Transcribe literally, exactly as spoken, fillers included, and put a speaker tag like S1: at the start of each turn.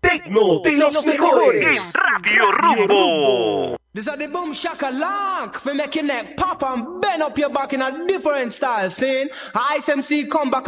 S1: Tecno de los mejores.
S2: En Radio Rumbo.
S3: This is the boom shaka lock for make your neck pop and bend up your back in a different style. Scene Ice M C come back